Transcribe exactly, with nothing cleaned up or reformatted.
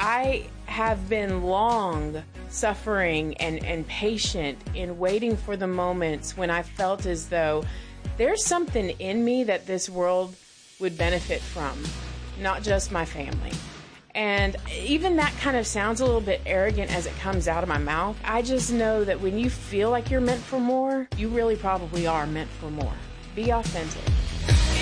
I have been long suffering and, and patient in waiting for the moments when I felt as though there's something in me that this world would benefit from, not just my family. And even that kind of sounds a little bit arrogant as it comes out of my mouth. I just know that when you feel like you're meant for more, you really probably are meant for more. Be authentic.